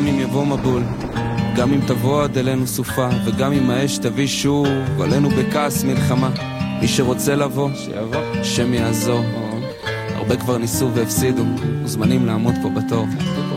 אם יבוא מבול, גם אם תבוא עד אלינו סופה, וגם אם האש תביא שוב עלינו בכעס מלחמה. מי שרוצה לבוא, שיבוא, השם יעזור. הרבה כבר ניסו והפסידו, מוזמנים לעמוד פה בתור.